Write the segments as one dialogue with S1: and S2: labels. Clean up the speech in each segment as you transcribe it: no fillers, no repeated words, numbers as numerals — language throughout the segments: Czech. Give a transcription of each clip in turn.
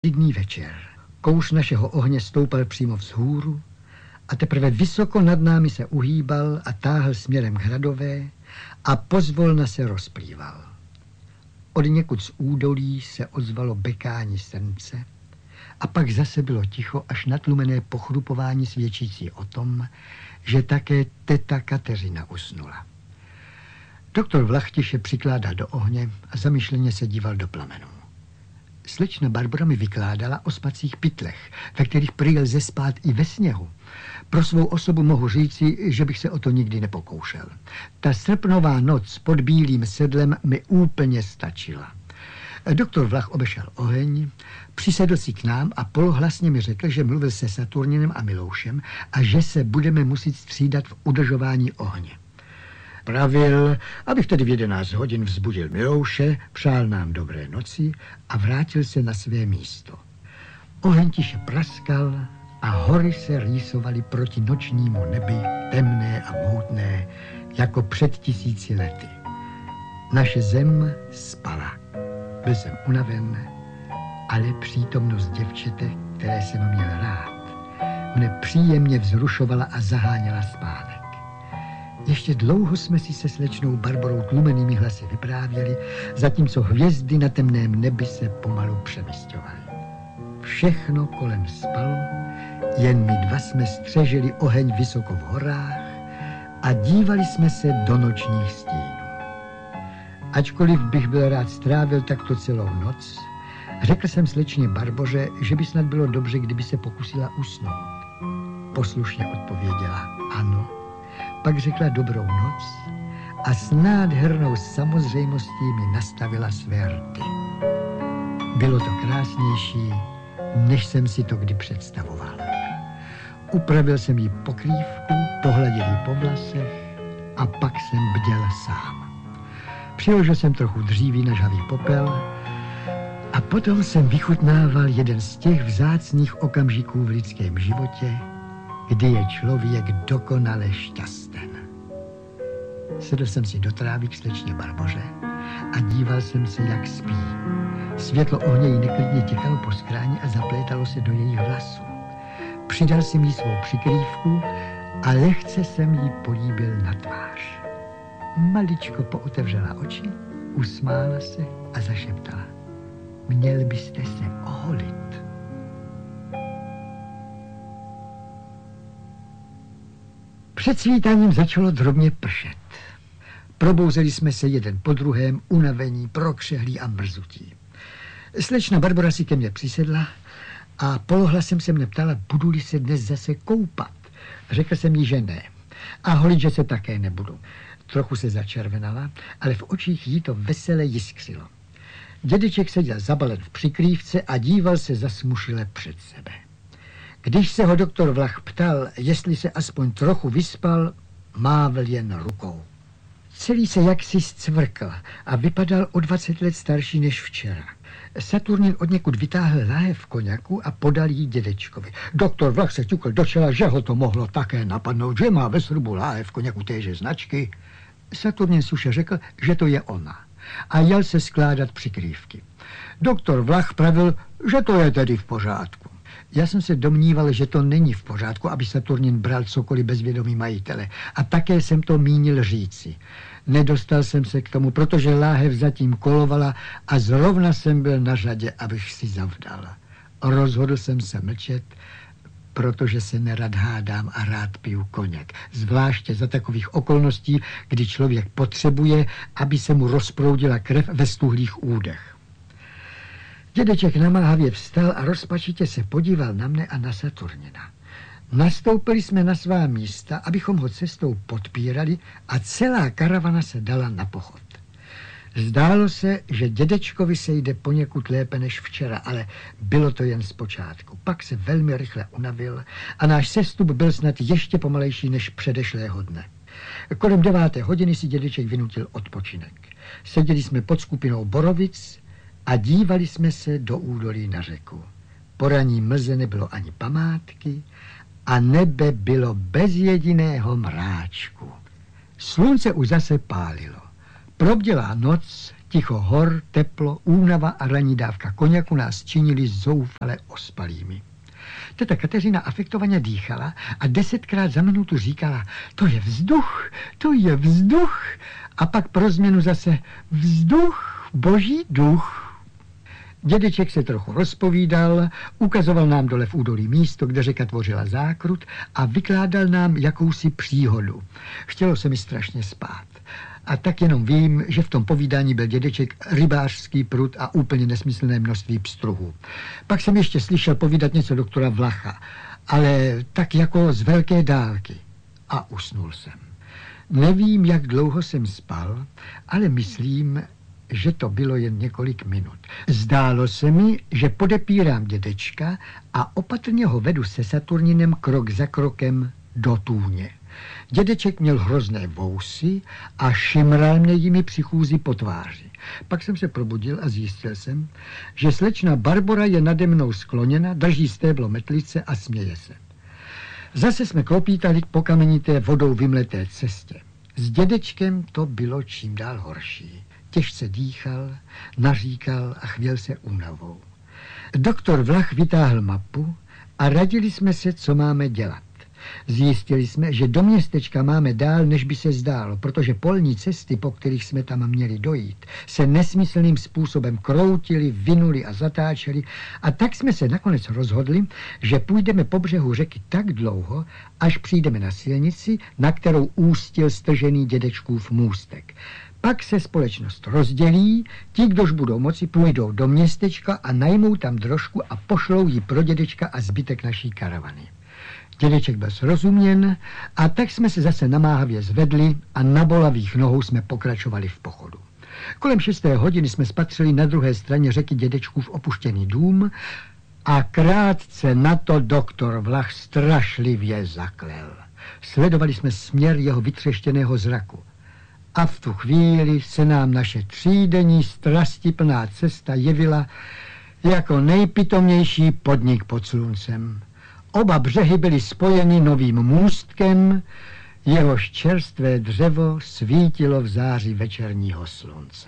S1: Klidný večer. Kouř našeho ohně stoupal přímo vzhůru a teprve vysoko nad námi se uhýbal a táhl směrem k Hradové a pozvolna se rozplýval. Od někud z údolí se ozvalo bekání srnce a pak zase bylo ticho až natlumené pochrupování svědčící o tom, že také teta Kateřina usnula. Doktor Vlach tiše přikládal do ohně a zamyšleně se díval do plamenů. Slečna Barbora mi vykládala o spacích pytlech, ve kterých prý lze spát i ve sněhu. Pro svou osobu mohu říci, že bych se o to nikdy nepokoušel. Ta srpnová noc pod bílým sedlem mi úplně stačila. Doktor Vlach obešel oheň, přisedl si k nám a polohlasně mi řekl, že mluvil se Saturninem a Miloušem a že se budeme muset střídat v udržování ohně. Pravil, abych tedy v 11 hodin vzbudil Milouše, přál nám dobré noci a vrátil se na své místo. Oheň tiše praskal a hory se rýsovaly proti nočnímu nebi, temné a mohutné, jako před 1000 lety. Naše zem spala. Byl jsem unaven, ale přítomnost děvčete, které jsem měl rád, mne příjemně vzrušovala a zaháněla spánek. Ještě dlouho jsme si se slečnou Barborou tlumenými hlasy vyprávěli, zatímco hvězdy na temném nebi se pomalu přemysťovaly. Všechno kolem spalo, jen my dva jsme střežili oheň vysoko v horách a dívali jsme se do nočních stínů. Ačkoliv bych byl rád strávil takto celou noc, řekl jsem slečně Barboře, že by snad bylo dobře, kdyby se pokusila usnout. Poslušně odpověděla ano. Pak řekla dobrou noc a s nádhernou samozřejmostí mi nastavila své rty. Bylo to krásnější, než jsem si to kdy představoval. Upravil jsem jí pokrývku, pohladil jí po vlasech a pak jsem bděl sám. Přiložil jsem trochu dříví na žhavý popel a potom jsem vychutnával jeden z těch vzácných okamžiků v lidském životě, kdy je člověk dokonale šťasten. Sedl jsem si do trávy k slečně Barboře a díval jsem se, jak spí. Světlo ohně jí neklidně těkalo po skráni a zaplétalo se do jejich vlasů. Přidal jsem jí svou přikrývku a lehce jsem jí políbil na tvář. Maličko pootevřela oči, usmála se a zašeptala: Měl byste se oholit. Před svítáním začalo drobně pršet. Probouzeli jsme se jeden po druhém, unavení, prokřehlí a mrzutí. Slečna Barbora si ke mně přisedla a polohlasem se mne ptala, budu-li se dnes zase koupat. Řekl jsem jí, že ne. A holit, že se také nebudu. Trochu se začervenala, ale v očích jí to vesele jiskřilo. Dědeček seděl zabalen v přikrývce a díval se zasmušile před sebe. Když se ho doktor Vlach ptal, jestli se aspoň trochu vyspal, mávl jen rukou. Celý se jaksi zcvrkl a vypadal o 20 let starší než včera. Saturnin odněkud vytáhl láhev koněku a podal jí dědečkovi. Doktor Vlach se ťukl do čela, že ho to mohlo také napadnout, že má ve srubu láhev koněku téže značky. Saturnin suše řekl, že to je ona a jel se skládat přikrývky. Doktor Vlach pravil, že to je tedy v pořádku. Já jsem se domníval, že to není v pořádku, aby Saturnin bral cokoliv bez vědomí majitele. A také jsem to mínil říci. Nedostal jsem se k tomu, protože láhev zatím kolovala a zrovna jsem byl na řadě, abych si zavdal. Rozhodl jsem se mlčet, protože se nerad hádám a rád piju koněk. Zvláště za takových okolností, kdy člověk potřebuje, aby se mu rozproudila krev ve stuhlých údech. Dědeček namáhavě vstal a rozpačitě se podíval na mne a na Saturnina. Nastoupili jsme na svá místa, abychom ho cestou podpírali a celá karavana se dala na pochod. Zdálo se, že dědečkovi se jde poněkud lépe než včera, ale bylo to jen zpočátku. Pak se velmi rychle unavil a náš sestup byl snad ještě pomalejší než předešlého dne. Kolem 9. hodiny si dědeček vynutil odpočinek. Seděli jsme pod skupinou borovic a dívali jsme se do údolí na řeku. Po ranní mlze nebylo ani památky a nebe bylo bez jediného mráčku. Slunce už zase pálilo. Probdělá noc Ticho hor, teplo, únava a ranní dávka koněku nás činili zoufale ospalými. Teta Kateřina afektovaně dýchala a 10krát za minutu říkala: to je vzduch, to je vzduch. A pak pro změnu zase: vzduch, boží duch. Dědeček se trochu rozpovídal, ukazoval nám dole v údolí místo, kde řeka tvořila zákrut, a vykládal nám jakousi příhodu. Chtělo se mi strašně spát. A tak jenom vím, že v tom povídání byl dědeček rybářský prut a úplně nesmyslné množství pstruhů. Pak jsem ještě slyšel povídat něco doktora Vlacha, ale tak jako z velké dálky. A usnul jsem. Nevím, jak dlouho jsem spal, ale myslím, že to bylo jen několik minut. Zdálo se mi, že podepírám dědečka a opatrně ho vedu se Saturninem krok za krokem do tůně. Dědeček měl hrozné vousy a šimral mě jimi při chůzi po tváři. Pak jsem se probudil a zjistil jsem, že slečna Barbora je nade mnou skloněna, drží stéblo metlice a směje se. Zase jsme klopítali po kamenité vodou vymleté cestě. S dědečkem to bylo čím dál horší. Těžce dýchal, naříkal a chvěl se únavou. Doktor Vlach vytáhl mapu a radili jsme se, co máme dělat. Zjistili jsme, že do městečka máme dál, než by se zdálo, protože polní cesty, po kterých jsme tam měli dojít, se nesmyslným způsobem kroutily, vinuli a zatáčely, a tak jsme se nakonec rozhodli, že půjdeme po břehu řeky tak dlouho, až přijdeme na silnici, na kterou ústil stržený dědečkův můstek. Pak se společnost rozdělí, ti, kdož budou moci, půjdou do městečka a najmou tam drožku a pošlou ji pro dědečka a zbytek naší karavany. Dědeček byl srozuměn a tak jsme se zase namáhavě zvedli a na bolavých nohou jsme pokračovali v pochodu. Kolem 6. hodiny jsme spatřili na druhé straně řeky dědečkův opuštěný dům a krátce na to doktor Vlach strašlivě zaklel. Sledovali jsme směr jeho vytřeštěného zraku. A v tu chvíli se nám naše třídenní strastiplná cesta jevila jako nejpitomnější podnik pod sluncem. Oba břehy byly spojeny novým můstkem, jehož čerstvé dřevo svítilo v záři večerního slunce.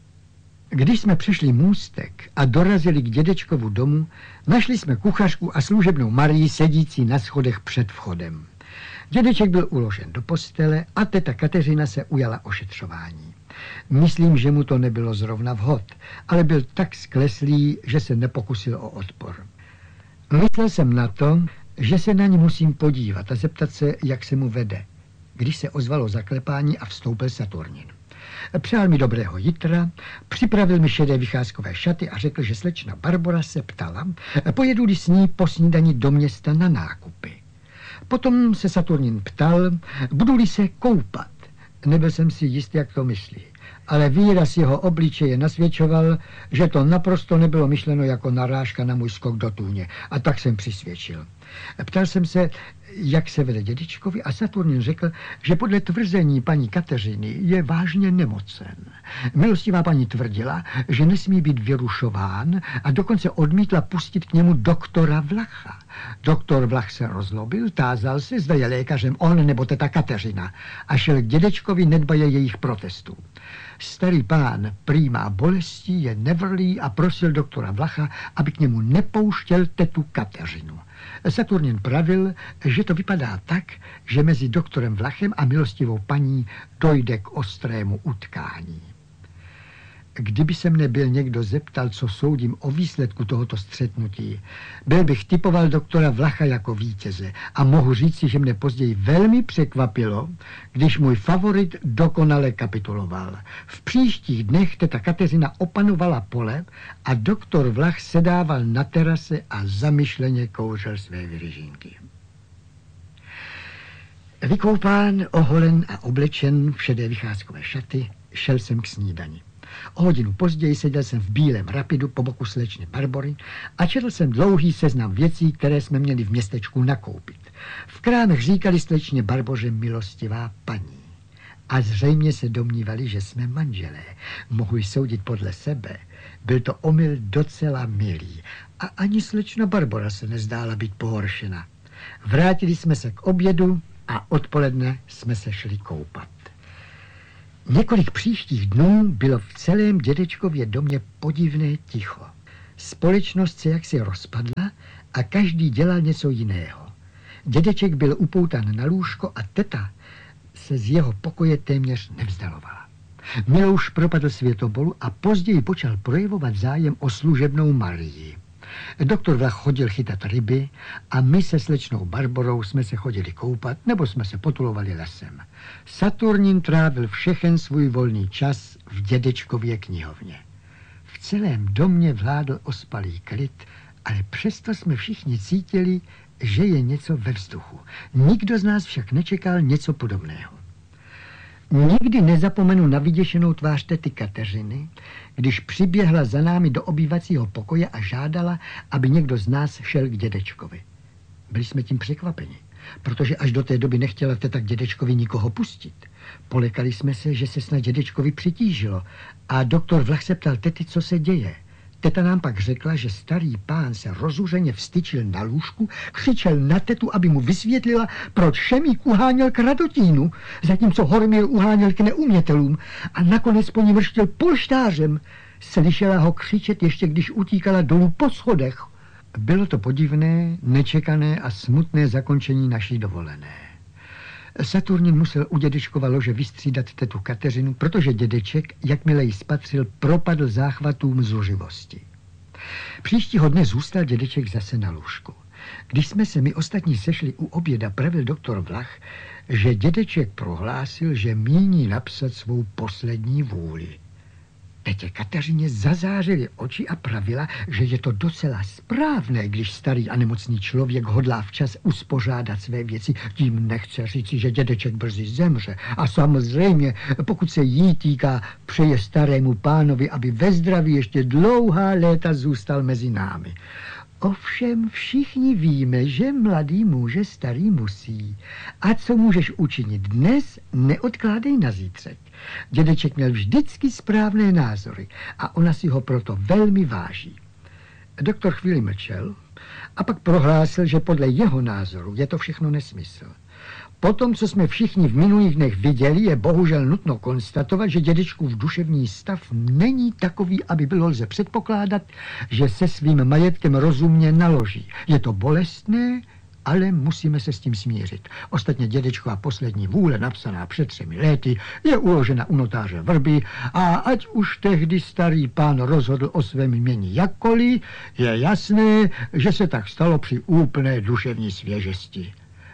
S1: Když jsme přešli můstek a dorazili k dědečkovu domu, našli jsme kuchařku a služebnou Marii sedící na schodech před vchodem. Dědeček byl uložen do postele a teta Kateřina se ujala ošetřování. Myslím, že mu to nebylo zrovna vhod, ale byl tak skleslý, že se nepokusil o odpor. Myslel jsem na to, že se na ní musím podívat a zeptat se, jak se mu vede, když se ozvalo zaklepání a vstoupil Saturnin. Přál mi dobrého jitra, připravil mi šedé vycházkové šaty a řekl, že slečna Barbora se ptala, pojedu-li s ní po snídani do města na nákupy. Potom se Saturnin ptal, budu-li se koupat. Nebyl jsem si jist, jak to myslí, ale výraz jeho obličeje nasvědčoval, že to naprosto nebylo myšleno jako narážka na můj skok do tůně, a tak jsem přisvědčil. Ptal jsem se, jak se vede dědečkovi, a Saturnin řekl, že podle tvrzení paní Kateřiny je vážně nemocen. Milostivá paní tvrdila, že nesmí být vyrušován a dokonce odmítla pustit k němu doktora Vlacha. Doktor Vlach se rozlobil, tázal se, zda je lékařem on nebo teta Kateřina, a šel k dědečkovi nedbaje jejich protestů. Starý pán prý má bolesti, je nevrlý a prosil doktora Vlacha, aby k němu nepouštěl tetu Kateřinu. Saturnin pravil, že to vypadá tak, že mezi doktorem Vlachem a milostivou paní dojde k ostrému utkání. Kdyby se mne byl někdo zeptal, co soudím o výsledku tohoto střetnutí, byl bych typoval doktora Vlacha jako vítěze a mohu říci, že mne později velmi překvapilo, když můj favorit dokonale kapituloval. V příštích dnech teta Kateřina opanovala pole a doktor Vlach sedával na terase a zamyšleně kouřil své vyryžínky. Vykoupán, oholen a oblečen v šedé vycházkové šaty, šel jsem k snídani. O hodinu později seděl jsem v bílém rapidu po boku slečny Barbory a četl jsem dlouhý seznam věcí, které jsme měli v městečku nakoupit. V krámech říkali slečně Barboře milostivá paní. A zřejmě se domnívali, že jsme manželé. Mohu soudit podle sebe. Byl to omyl docela milý. A ani slečna Barbora se nezdála být pohoršena. Vrátili jsme se k obědu a odpoledne jsme se šli koupat. Několik příštích dnů bylo v celém dědečkově domě podivné ticho. Společnost se jaksi rozpadla a každý dělal něco jiného. Dědeček byl upoután na lůžko a teta se z jeho pokoje téměř nevzdalovala. Milouš propadl světobolu a později počal projevovat zájem o služebnou Marii. Doktor Vlach chodil chytat ryby a my se slečnou Barborou jsme se chodili koupat nebo jsme se potulovali lesem. Saturnin trávil všechen svůj volný čas v dědečkově knihovně. V celém domě vládl ospalý klid, ale přesto jsme všichni cítili, že je něco ve vzduchu. Nikdo z nás však nečekal něco podobného. Nikdy nezapomenu na vyděšenou tvář tety Kateřiny, když přiběhla za námi do obývacího pokoje a žádala, aby někdo z nás šel k dědečkovi. Byli jsme tím překvapeni, protože až do té doby nechtěla teta k dědečkovi nikoho pustit. Polekali jsme se, že se snad dědečkovi přitížilo a doktor Vlach se ptal tety, co se děje. Teta nám pak řekla, že starý pán se rozuřeně vstyčil na lůžku, křičel na tetu, aby mu vysvětlila, proč Šemík uháněl k Radotínu, zatímco Hormír uháněl k neumětelům a nakonec po ní vrštil polštářem. Slyšela ho křičet ještě, když utíkala dolů po schodech. Bylo to podivné, nečekané a smutné zakončení naší dovolené. Saturnin musel u dědečkova lože vystřídat tetu Kateřinu, protože dědeček, jakmile ji spatřil, propadl záchvatům zuřivosti. Příštího dne zůstal dědeček zase na lůžku. Když jsme se my ostatní sešli u oběda, pravil doktor Vlach, že dědeček prohlásil, že míní napsat svou poslední vůli. Tetě Kateřině zazářily oči a pravila, že je to docela správné, když starý a nemocný člověk hodlá včas uspořádat své věci. Tím nechce říci, že dědeček brzy zemře. A samozřejmě, pokud se jí týká, přeje starému pánovi, aby ve zdraví ještě dlouhá léta zůstal mezi námi. Ovšem všichni víme, že mladý může, starý musí. A co můžeš učinit dnes, neodkládej na zítřek. Dědeček měl vždycky správné názory a ona si ho proto velmi váží. Doktor chvíli mlčel a pak prohlásil, že podle jeho názoru je to všechno nesmysl. Potom, co jsme všichni v minulých dnech viděli, je bohužel nutno konstatovat, že dědečkův duševní stav není takový, aby bylo lze předpokládat, že se svým majetkem rozumně naloží. Je to bolestné, ale musíme se s tím smířit. Ostatně dědečková poslední vůle, napsaná před 3 lety, je uložena u notáře Vrby a ať už tehdy starý pán rozhodl o svém jmění jakkoliv, je jasné, že se tak stalo při úplné duševní svěžesti.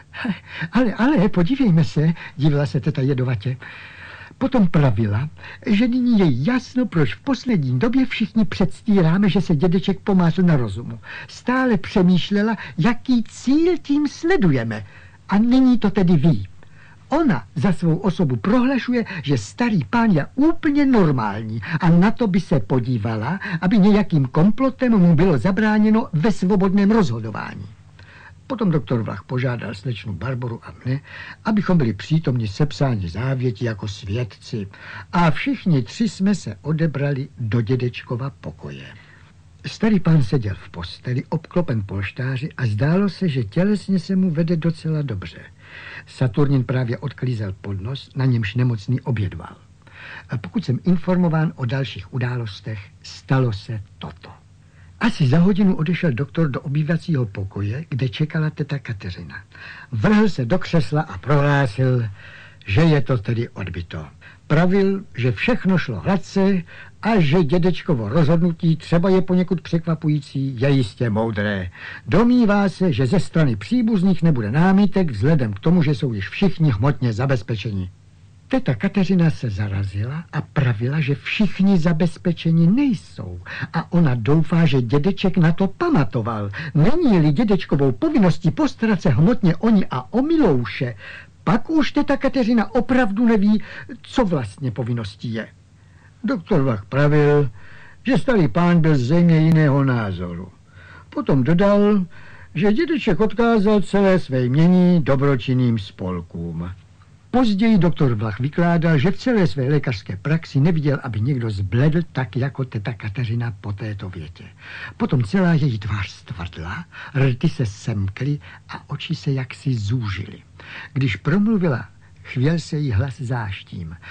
S1: Ale, podívejme se, divila se teta jedovatě. Potom pravila, že nyní je jasno, proč v poslední době všichni předstíráme, že se dědeček pomásl na rozumu. Stále přemýšlela, jaký cíl tím sledujeme. A nyní to tedy ví. Ona za svou osobu prohlašuje, že starý pán je úplně normální a na to by se podívala, aby nějakým komplotem mu bylo zabráněno ve svobodném rozhodování. Potom doktor Vlach požádal slečnu Barboru a mne, abychom byli přítomni sepsání závěti jako svědci a všichni 3 jsme se odebrali do dědečkova pokoje. Starý pán seděl v posteli, obklopen polštáři a zdálo se, že tělesně se mu vede docela dobře. Saturnin právě odklízel podnos, na němž nemocný obědval. A pokud jsem informován o dalších událostech, stalo se toto. Asi za hodinu odešel doktor do obývacího pokoje, kde čekala teta Kateřina. Vrhl se do křesla a prohlásil, že je to tedy odbyto. Pravil, že všechno šlo hladce a že dědečkovo rozhodnutí, třeba je poněkud překvapující, je jistě moudré. Domnívá se, že ze strany příbuzných nebude námitek vzhledem k tomu, že jsou již všichni hmotně zabezpečeni. Teta Kateřina se zarazila a pravila, že všichni zabezpečeni nejsou a ona doufá, že dědeček na to pamatoval. Není-li dědečkovou povinností postarat se hmotně o ní a o Milouše, pak už teta Kateřina opravdu neví, co vlastně povinností je. Doktor Vlach pravil, že starý pán byl zřejmě jiného názoru. Potom dodal, že dědeček odkázal celé své jmění dobročinným spolkům. Později doktor Vlach vykládal, že v celé své lékařské praxi neviděl, aby někdo zbledl tak jako teta Kateřina po této větě. Potom celá její tvář stvrdla, rty se semkly a oči se jaksi zúžily. Když promluvila, chvěl se jí hlas záštím.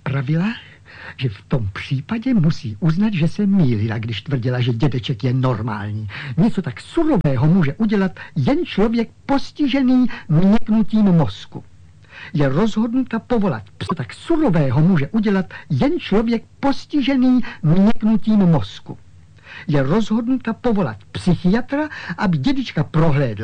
S1: pravila, že v tom případě musí uznat, že se mýlila, když tvrdila, že dědeček je normální. Něco tak surového může udělat jen člověk postižený měknutím mozku. Je rozhodnuta povolat psa. Tak surového může udělat jen člověk postižený měknutím mozku. Je rozhodnuta povolat psychiatra, aby dědečka prohlédl.